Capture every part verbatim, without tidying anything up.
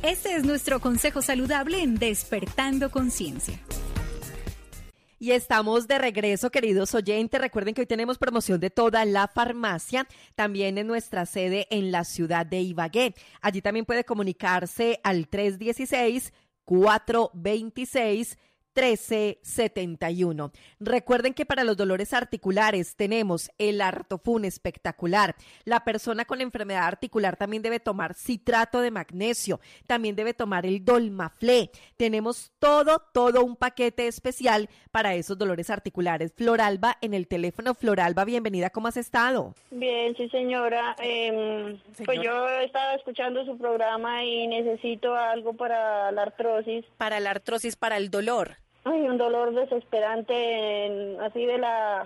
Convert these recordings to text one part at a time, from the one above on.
Este es nuestro consejo saludable en Despertando Conciencia. Y estamos de regreso, queridos oyentes. Recuerden que hoy tenemos promoción de toda la farmacia, también en nuestra sede en la ciudad de Ibagué. Allí también puede comunicarse al tres uno seis, cuatro dos seis, uno tres siete uno. Recuerden que para los dolores articulares tenemos el Artofun espectacular. La persona con enfermedad articular también debe tomar citrato de magnesio, también debe tomar el Dolmaflé. Tenemos todo, todo un paquete especial para esos dolores articulares. Floralba en el teléfono. Floralba, bienvenida, ¿cómo has estado? Bien, sí señora. Eh, Señor. Pues yo estaba escuchando su programa y necesito algo para la artrosis. Para la artrosis, para el dolor. Ay, un dolor desesperante, en- así de la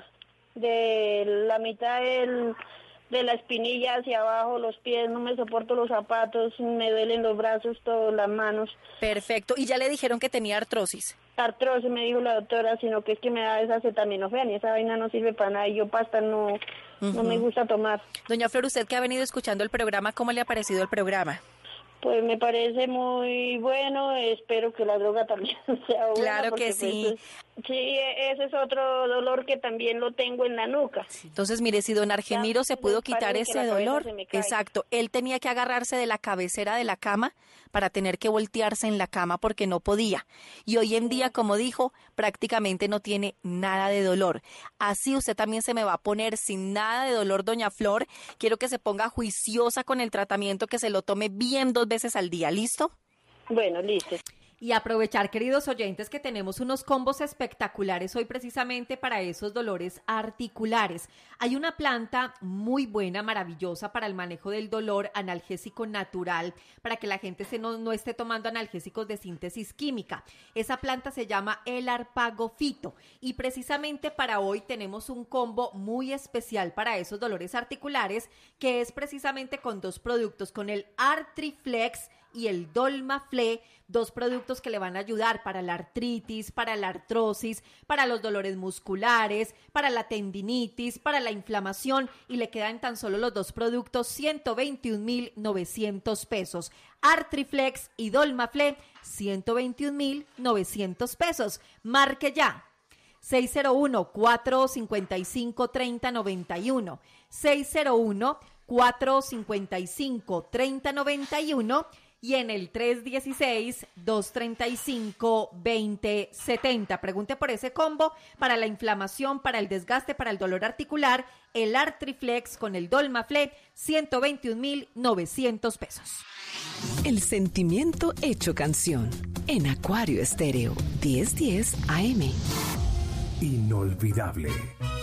de la mitad del, de la espinilla hacia abajo, los pies, no me soporto los zapatos, me duelen los brazos, todas las manos. Perfecto. ¿Y ya le dijeron que tenía artrosis? Artrosis, me dijo la doctora, sino que es que me da esa acetaminofén y esa vaina no sirve para nada y yo pasta no, no me gusta tomar. Doña Flor, usted que ha venido escuchando el programa, ¿cómo le ha parecido el programa? Pues me parece muy bueno, espero que la droga también sea buena. Claro porque, que sí. pues, es- sí, ese es otro dolor que también lo tengo en la nuca. Entonces, mire, si don Argemiro se pudo parece quitar que ese la cabeza dolor, se me cae. exacto, él tenía que agarrarse de la cabecera de la cama para tener que voltearse en la cama porque no podía. Y hoy en día, como dijo, prácticamente no tiene nada de dolor. Así usted también se me va a poner sin nada de dolor, doña Flor. Quiero que se ponga juiciosa con el tratamiento, que se lo tome bien dos veces al día, ¿listo? Bueno, listo. Y aprovechar, queridos oyentes, que tenemos unos combos espectaculares hoy precisamente para esos dolores articulares. Hay una planta muy buena, maravillosa para el manejo del dolor, analgésico natural, para que la gente se no, no esté tomando analgésicos de síntesis química. Esa planta se llama el arpagofito y precisamente para hoy tenemos un combo muy especial para esos dolores articulares, que es precisamente con dos productos, con el Artriflex y el Dolmaflé, dos productos que le van a ayudar para la artritis, para la artrosis, para los dolores musculares, para la tendinitis, para la inflamación, y le quedan tan solo los dos productos ciento veintiún mil novecientos pesos. Artriflex y Dolmaflé, ciento veintiún mil novecientos pesos. Marque ya. seis cero uno, cuatro cinco cinco, tres cero nueve uno, seis cero uno, cuatro cinco cinco, tres cero nueve uno y en el tres uno seis, dos tres cinco, dos cero siete cero. Pregunte por ese combo para la inflamación, para el desgaste, para el dolor articular, el Artriflex con el Dolmaflé, ciento veintiún mil novecientos pesos. El sentimiento hecho canción en Acuario Estéreo diez diez A M. Inolvidable.